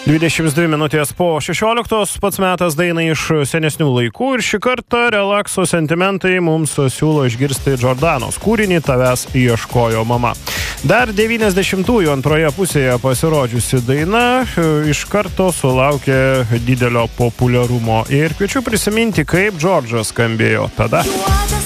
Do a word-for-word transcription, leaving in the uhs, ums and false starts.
dvidešimt dvi minutės po šešioliktos, pats metas dainai iš senesnių laikų ir šį kartą relakso sentimentai mums siūlo išgirsti Džordanos kūrinį Tavęs ieškojo mama. Dar devyniasdešimtųjų antroje pusėje pasirodžiusi daina iš karto sulaukė didelio populiarumo ir kviečiu prisiminti, kaip Džordžas skambėjo tada.